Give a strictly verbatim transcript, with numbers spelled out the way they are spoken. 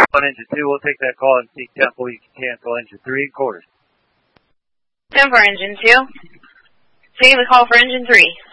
on engine two. We'll take that call and seek tempo. You can cancel engine three and quarters. ten for engine two. Taking the call for engine three.